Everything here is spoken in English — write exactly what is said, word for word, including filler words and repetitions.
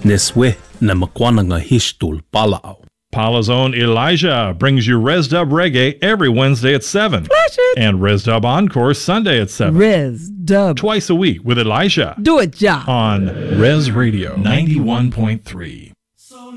Neswe na makwananga hishtul palao. Paula's own Elijah brings you Res Dub Reggae every Wednesday at seven. Flash it. And Res Dub Encore Sunday at seven. Res Dub. Twice a week with Elijah. Do it, ja. On Res Radio ninety-one point three.